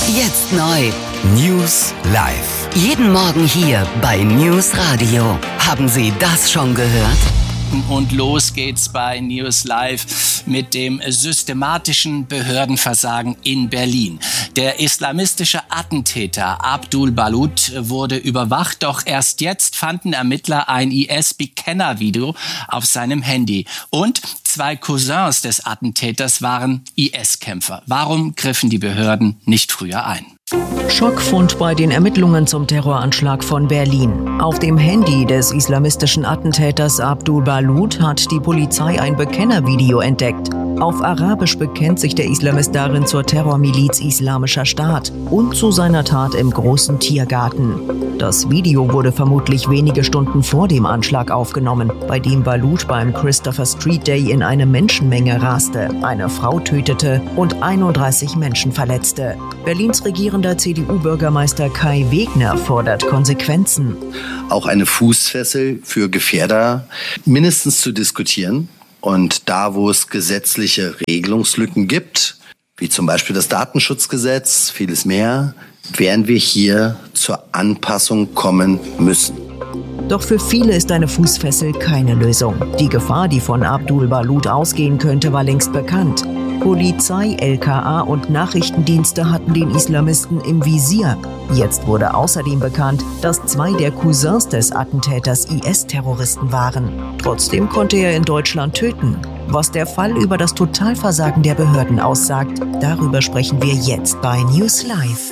Jetzt neu. News Live. Jeden Morgen hier bei News Radio. Haben Sie das schon gehört? Und los geht's bei News Live mit dem systematischen Behördenversagen in Berlin. Der islamistische Attentäter Abdul Balut wurde überwacht, doch erst jetzt fanden Ermittler ein IS-Bekennervideo auf seinem Handy. Und 2 Cousins des Attentäters waren IS-Kämpfer. Warum griffen die Behörden nicht früher ein? Schockfund bei den Ermittlungen zum Terroranschlag von Berlin. Auf dem Handy des islamistischen Attentäters Abdul Balut hat die Polizei ein Bekennervideo entdeckt. Auf Arabisch bekennt sich der Islamist darin zur Terrormiliz Islamischer Staat und zu seiner Tat im großen Tiergarten. Das Video wurde vermutlich wenige Stunden vor dem Anschlag aufgenommen, bei dem Balut beim Christopher Street Day in eine Menschenmenge raste, eine Frau tötete und 31 Menschen verletzte. Berlins regierender CDU-Bürgermeister Kai Wegner fordert Konsequenzen. Auch eine Fußfessel für Gefährder mindestens zu diskutieren. Und da, wo es gesetzliche Regelungslücken gibt, wie zum Beispiel das Datenschutzgesetz, vieles mehr, werden wir hier zur Anpassung kommen müssen. Doch für viele ist eine Fußfessel keine Lösung. Die Gefahr, die von Abdul Balut ausgehen könnte, war längst bekannt. Polizei, LKA und Nachrichtendienste hatten den Islamisten im Visier. Jetzt wurde außerdem bekannt, dass 2 der Cousins des Attentäters IS-Terroristen waren. Trotzdem konnte er in Deutschland töten. Was der Fall über das Totalversagen der Behörden aussagt, darüber sprechen wir jetzt bei News Live.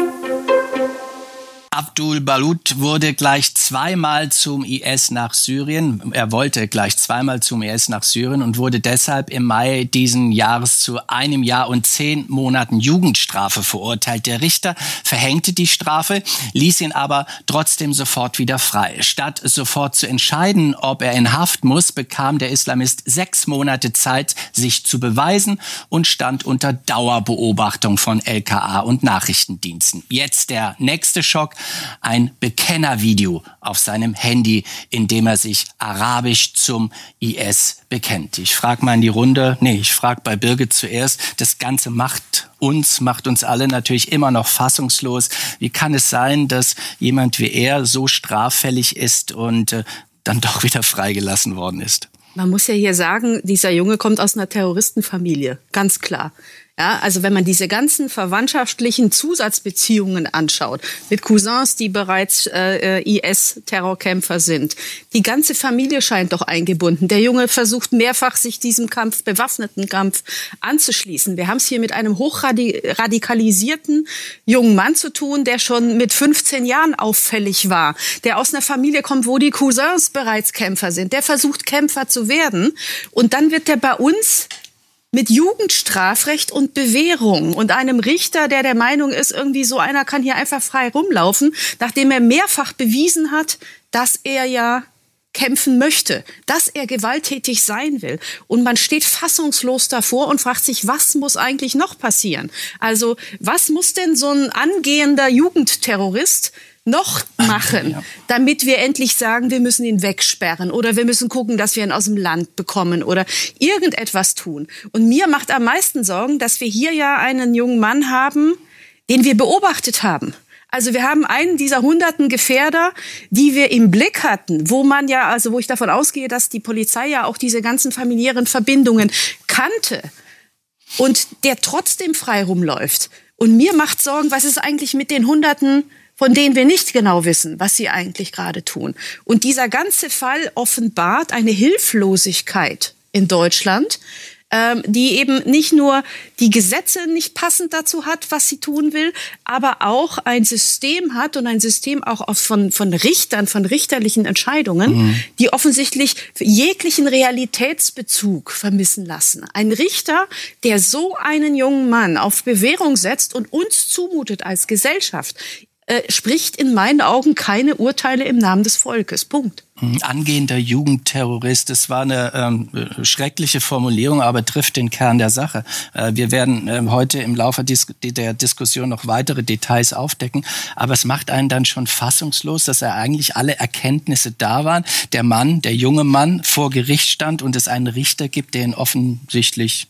Abdul Balut wurde gleich zweimal zum IS nach Syrien. Er wollte gleich zweimal zum IS nach Syrien und wurde deshalb im Mai diesen Jahres zu 1 Jahr und 10 Monaten Jugendstrafe verurteilt. Der Richter verhängte die Strafe, ließ ihn aber trotzdem sofort wieder frei. Statt sofort zu entscheiden, ob er in Haft muss, bekam der Islamist 6 Monate Zeit, sich zu beweisen und stand unter Dauerbeobachtung von LKA und Nachrichtendiensten. Jetzt der nächste Schock. Ein Bekennervideo auf seinem Handy, in dem er sich arabisch zum IS bekennt. Ich frage mal in die Runde, ich frage bei Birgit zuerst. Das Ganze macht uns alle natürlich immer noch fassungslos. Wie kann es sein, dass jemand wie er so straffällig ist und dann doch wieder freigelassen worden ist? Man muss ja hier sagen, dieser Junge kommt aus einer Terroristenfamilie, ganz klar. Ja, also wenn man diese ganzen verwandtschaftlichen Zusatzbeziehungen anschaut, mit Cousins, die bereits IS-Terrorkämpfer sind, die ganze Familie scheint doch eingebunden. Der Junge versucht mehrfach, sich diesem Kampf, bewaffneten Kampf anzuschließen. Wir haben es hier mit einem hochradikalisierten jungen Mann zu tun, der schon mit 15 Jahren auffällig war, der aus einer Familie kommt, wo die Cousins bereits Kämpfer sind. Der versucht, Kämpfer zu werden. Und dann wird der bei uns mit Jugendstrafrecht und Bewährung und einem Richter, der Meinung ist, irgendwie so einer kann hier einfach frei rumlaufen, nachdem er mehrfach bewiesen hat, dass er ja kämpfen möchte, dass er gewalttätig sein will. Und man steht fassungslos davor und fragt sich, was muss eigentlich noch passieren? Also, was muss denn so ein angehender Jugendterrorist noch machen, damit wir endlich sagen, wir müssen ihn wegsperren oder wir müssen gucken, dass wir ihn aus dem Land bekommen oder irgendetwas tun. Und mir macht am meisten Sorgen, dass wir hier ja einen jungen Mann haben, den wir beobachtet haben. Also wir haben einen dieser hunderten Gefährder, die wir im Blick hatten, wo ich davon ausgehe, dass die Polizei ja auch diese ganzen familiären Verbindungen kannte und der trotzdem frei rumläuft. Und mir macht Sorgen, was ist eigentlich mit den Hunderten, von denen wir nicht genau wissen, was sie eigentlich gerade tun. Und dieser ganze Fall offenbart eine Hilflosigkeit in Deutschland, die eben nicht nur die Gesetze nicht passend dazu hat, was sie tun will, aber auch ein System hat und ein System auch von Richtern, von richterlichen Entscheidungen, die offensichtlich jeglichen Realitätsbezug vermissen lassen. Ein Richter, der so einen jungen Mann auf Bewährung setzt und uns zumutet als Gesellschaft, spricht in meinen Augen keine Urteile im Namen des Volkes. Punkt. Angehender Jugendterrorist, das war eine schreckliche Formulierung, aber trifft den Kern der Sache. Wir werden heute im Laufe der Diskussion noch weitere Details aufdecken, aber es macht einen dann schon fassungslos, dass eigentlich alle Erkenntnisse da waren. Der junge Mann vor Gericht stand und es einen Richter gibt, der ihn offensichtlich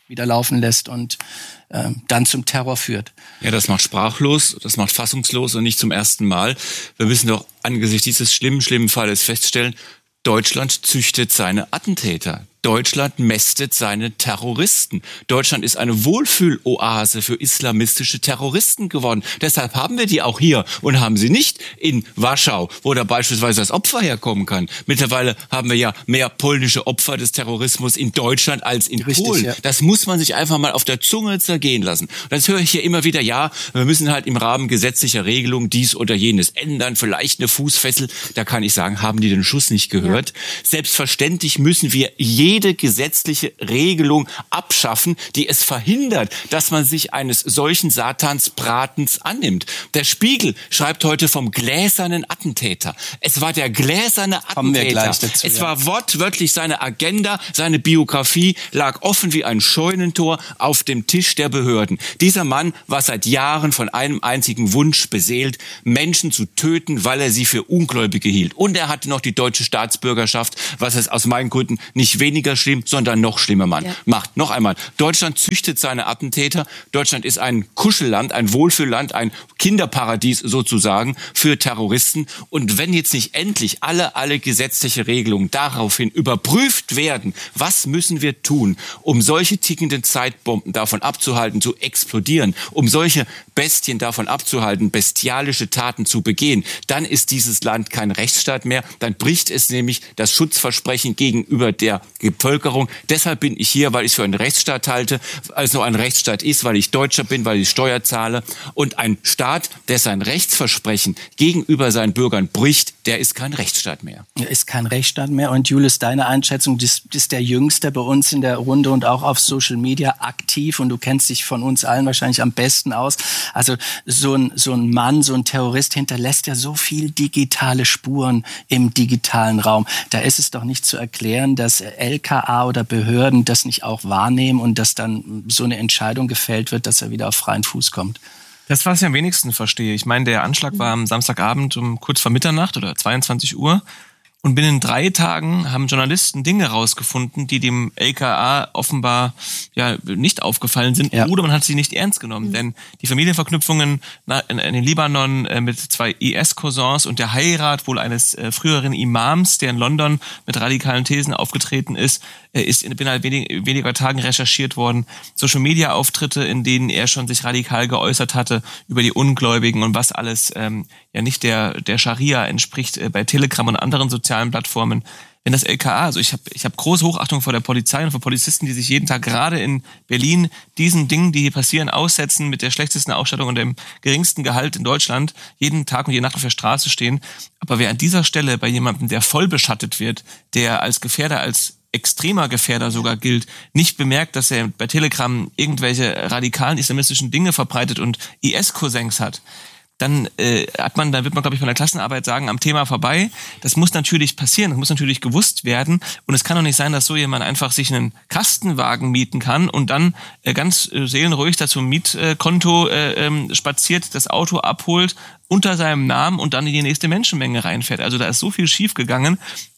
wieder laufen lässt und dann zum Terror führt. Ja, das macht sprachlos, das macht fassungslos und nicht zum ersten Mal. Wir müssen doch angesichts dieses schlimmen Falles feststellen, Deutschland züchtet seine Attentäter. Deutschland mästet seine Terroristen. Deutschland ist eine Wohlfühloase für islamistische Terroristen geworden. Deshalb haben wir die auch hier und haben sie nicht in Warschau, wo da beispielsweise das Opfer herkommen kann. Mittlerweile haben wir ja mehr polnische Opfer des Terrorismus in Deutschland als in Polen. Ja. Das muss man sich einfach mal auf der Zunge zergehen lassen. Und das höre ich hier immer wieder, ja, wir müssen halt im Rahmen gesetzlicher Regelungen dies oder jenes ändern, vielleicht eine Fußfessel. Da kann ich sagen, haben die den Schuss nicht gehört? Ja. Selbstverständlich müssen wir jede gesetzliche Regelung abschaffen, die es verhindert, dass man sich eines solchen Satansbratens annimmt. Der Spiegel schreibt heute vom gläsernen Attentäter. Es war der gläserne Attentäter. Es war wortwörtlich seine Agenda, seine Biografie lag offen wie ein Scheunentor auf dem Tisch der Behörden. Dieser Mann war seit Jahren von einem einzigen Wunsch beseelt, Menschen zu töten, weil er sie für Ungläubige hielt. Und er hatte noch die deutsche Staatsbürgerschaft, was es aus meinen Gründen nicht weniger schlimm, sondern noch schlimmer macht. Noch einmal, Deutschland züchtet seine Attentäter. Deutschland ist ein Kuschelland, ein Wohlfühlland, ein Kinderparadies sozusagen für Terroristen. Und wenn jetzt nicht endlich alle gesetzliche Regelungen daraufhin überprüft werden, was müssen wir tun, um solche tickenden Zeitbomben davon abzuhalten, zu explodieren, um solche Bestien davon abzuhalten, bestialische Taten zu begehen, dann ist dieses Land kein Rechtsstaat mehr. Dann bricht es nämlich das Schutzversprechen gegenüber der Bevölkerung. Deshalb bin ich hier, weil ich es für einen Rechtsstaat halte, also ein Rechtsstaat ist, weil ich Deutscher bin, weil ich Steuer zahle. Und ein Staat, der sein Rechtsversprechen gegenüber seinen Bürgern bricht, der ist kein Rechtsstaat mehr. Er ist kein Rechtsstaat mehr. Und Julius, deine Einschätzung, du bist der Jüngste bei uns in der Runde und auch auf Social Media aktiv und du kennst dich von uns allen wahrscheinlich am besten aus. Also so ein Mann, so ein Terrorist hinterlässt ja so viel digitale Spuren im digitalen Raum. Da ist es doch nicht zu erklären, dass LKA oder Behörden das nicht auch wahrnehmen und dass dann so eine Entscheidung gefällt wird, dass er wieder auf freien Fuß kommt. Das, was ich am wenigsten verstehe. Ich meine, der Anschlag war am Samstagabend um kurz vor Mitternacht oder 22 Uhr. Und binnen 3 Tagen haben Journalisten Dinge rausgefunden, die dem LKA offenbar nicht aufgefallen sind. Ja. Oder man hat sie nicht ernst genommen. Denn die Familienverknüpfungen in den Libanon mit 2 IS-Cousins und der Heirat wohl eines früheren Imams, der in London mit radikalen Thesen aufgetreten ist binnen weniger Tagen recherchiert worden. Social-Media-Auftritte, in denen er schon sich radikal geäußert hatte über die Ungläubigen und was alles nicht der Scharia entspricht bei Telegram und anderen sozialen Plattformen. Wenn das LKA, also ich hab große Hochachtung vor der Polizei und vor Polizisten, die sich jeden Tag gerade in Berlin diesen Dingen, die hier passieren, aussetzen, mit der schlechtesten Ausstattung und dem geringsten Gehalt in Deutschland, jeden Tag und jede Nacht auf der Straße stehen. Aber wer an dieser Stelle bei jemandem, der voll beschattet wird, der als Gefährder, als extremer Gefährder sogar gilt, nicht bemerkt, dass er bei Telegram irgendwelche radikalen islamistischen Dinge verbreitet und IS-Cousins hat, dann wird man, glaube ich, bei der Klassenarbeit sagen, am Thema vorbei. Das muss natürlich passieren, das muss natürlich gewusst werden. Und es kann doch nicht sein, dass so jemand einfach sich einen Kastenwagen mieten kann und dann ganz seelenruhig da zum Mietkonto spaziert, das Auto abholt, unter seinem Namen und dann in die nächste Menschenmenge reinfährt. Also da ist so viel schiefgegangen,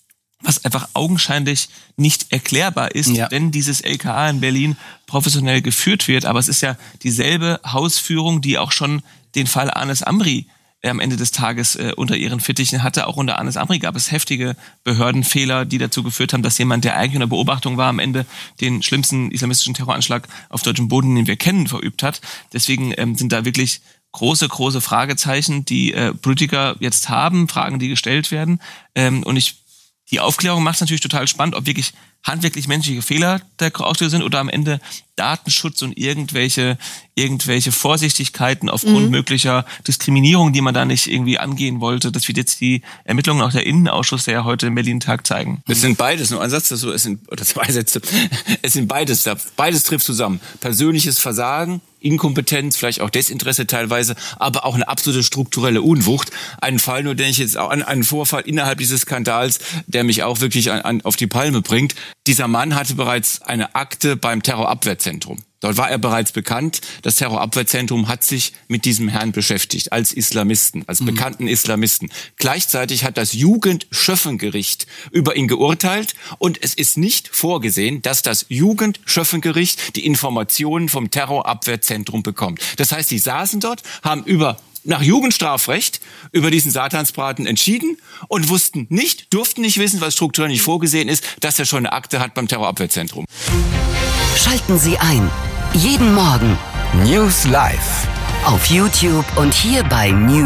was einfach augenscheinlich nicht erklärbar ist, wenn dieses LKA in Berlin professionell geführt wird. Aber es ist ja dieselbe Hausführung, die auch schon den Fall Anis Amri am Ende des Tages unter ihren Fittichen hatte. Auch unter Anis Amri gab es heftige Behördenfehler, die dazu geführt haben, dass jemand, der eigentlich unter Beobachtung war, am Ende den schlimmsten islamistischen Terroranschlag auf deutschem Boden, den wir kennen, verübt hat. Deswegen sind da wirklich große Fragezeichen, die Politiker jetzt haben, Fragen, die gestellt werden. Die Aufklärung macht es natürlich total spannend, ob wirklich handwerklich menschliche Fehler der Ausstellung sind oder am Ende Datenschutz und irgendwelche Vorsichtigkeiten aufgrund möglicher Diskriminierung, die man da nicht irgendwie angehen wollte. Das wird jetzt die Ermittlungen auch der Innenausschuss, der ja heute im Berlin-Tag zeigen. Es sind beides, nur ein Satz dazu, es sind 2 Sätze. Es sind beides trifft zusammen. Persönliches Versagen, Inkompetenz, vielleicht auch Desinteresse teilweise, aber auch eine absolute strukturelle Unwucht. Einen Fall, nur den ich jetzt auch an einen Vorfall innerhalb dieses Skandals, der mich auch wirklich auf die Palme bringt. Dieser Mann hatte bereits eine Akte beim Terrorabwehrzentrum. Dort war er bereits bekannt. Das Terrorabwehrzentrum hat sich mit diesem Herrn beschäftigt, als Islamisten, als bekannten Islamisten. Gleichzeitig hat das Jugendschöffengericht über ihn geurteilt und es ist nicht vorgesehen, dass das Jugendschöffengericht die Informationen vom Terrorabwehrzentrum bekommt. Das heißt, sie saßen dort, haben nach Jugendstrafrecht über diesen Satansbraten entschieden und durften nicht wissen, was strukturell nicht vorgesehen ist, dass er schon eine Akte hat beim Terrorabwehrzentrum. Schalten Sie ein. Jeden Morgen News Live. auf YouTube und hier bei News